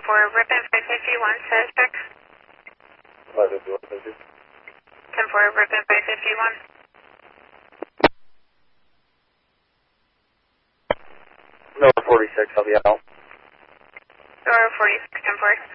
Ripon 551, suspect. 551, thank you. 10-4, Ripon 551. No, 46, I'll be out. Or 46, 10-4.